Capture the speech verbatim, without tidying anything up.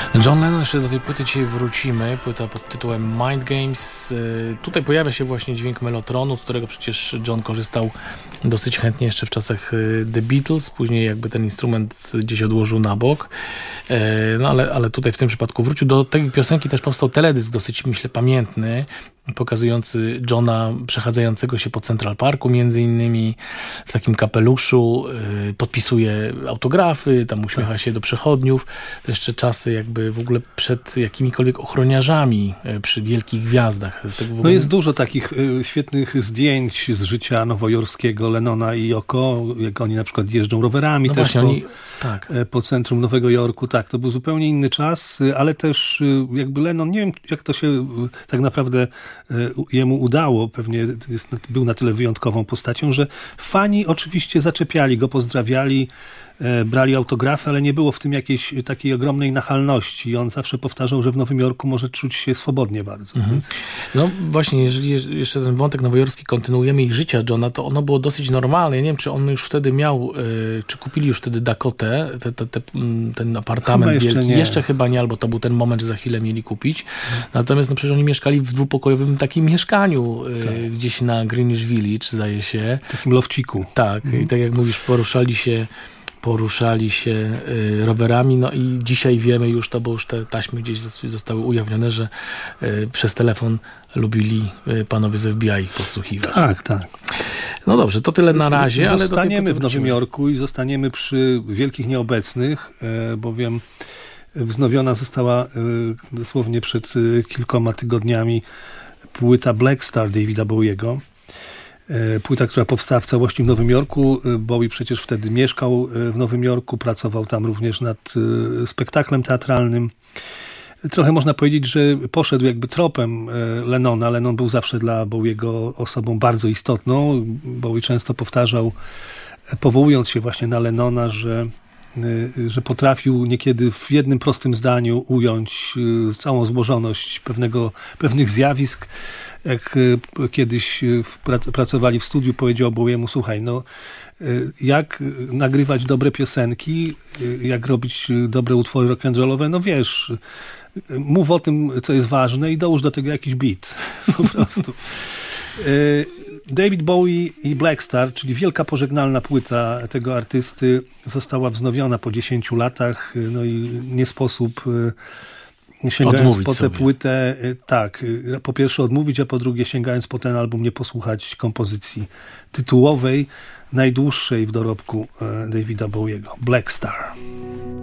John Lennon, jeszcze do tej płyty dzisiaj wrócimy. Płyta pod tytułem Mind Games. Tutaj pojawia się właśnie dźwięk melotronu, z którego przecież John korzystał dosyć chętnie jeszcze w czasach The Beatles. Później jakby ten instrument gdzieś odłożył na bok. No ale, ale tutaj w tym przypadku wrócił. Do tej piosenki też powstał teledysk dosyć, myślę, pamiętny, pokazujący Johna przechadzającego się po Central Parku między innymi w takim kapeluszu, podpisuje autografy, tam uśmiecha się do przechodniów. To jeszcze czasy jakby w ogóle przed jakimikolwiek ochroniarzami przy wielkich gwiazdach. Tego No jest dużo takich y, świetnych zdjęć z życia nowojorskiego Lennona i Yoko, jak oni na przykład jeżdżą rowerami no też właśnie, po, oni, tak. po centrum Nowego Jorku. Tak, to był zupełnie inny czas, ale też jakby Lennon, nie wiem jak to się tak naprawdę jemu udało, pewnie jest, był na tyle wyjątkową postacią, że fani oczywiście zaczepiali go, pozdrawiali, brali autografy, ale nie było w tym jakiejś takiej ogromnej nachalności i on zawsze powtarzał, że w Nowym Jorku może czuć się swobodnie bardzo. Mhm. Więc... No właśnie, jeżeli jeszcze ten wątek nowojorski kontynuujemy ich życia Johna, to ono było dosyć normalne. Ja nie wiem, czy on już wtedy miał, czy kupili już wtedy Dakotę, te, te, te, ten apartament chyba wielki. Jeszcze, nie. jeszcze chyba nie, albo to był ten moment, że za chwilę mieli kupić. Natomiast no przecież oni mieszkali w dwupokojowym takim mieszkaniu, tak. gdzieś na Greenwich Village, zdaje się. Takim lofciku. Tak, mhm. I tak jak mówisz, poruszali się poruszali się y, rowerami, no i dzisiaj wiemy już to, bo już te taśmy gdzieś zostały ujawnione, że y, przez telefon lubili y, panowie z F B I ich podsłuchiwać. Tak, tak. No dobrze, to tyle na razie. Zostaniemy ale do w Nowym Jorku i zostaniemy przy wielkich nieobecnych, y, bowiem wznowiona została y, dosłownie przed y, kilkoma tygodniami płyta Black Star Davida Bowiego. Płyta, która powstała w całości w Nowym Jorku. Bowie przecież wtedy mieszkał w Nowym Jorku, pracował tam również nad spektaklem teatralnym. Trochę można powiedzieć, że poszedł jakby tropem Lennona. Lennon był zawsze dla Bowiego osobą bardzo istotną. Bowie często powtarzał, powołując się właśnie na Lennona, że że potrafił niekiedy w jednym prostym zdaniu ująć całą złożoność pewnego, pewnych zjawisk. Jak kiedyś pracowali w studiu, powiedział Bowiemu, słuchaj, no jak nagrywać dobre piosenki, jak robić dobre utwory rock'n'rollowe, no wiesz, mów o tym, co jest ważne i dołóż do tego jakiś beat, po prostu. David Bowie i Black Star, czyli wielka pożegnalna płyta tego artysty, została wznowiona po dziesięciu latach, no i nie sposób sięgając odmówić po tę sobie. płytę, tak, po pierwsze odmówić, a po drugie sięgając po ten album nie posłuchać kompozycji tytułowej, najdłuższej w dorobku Davida Bowiego, Black Star.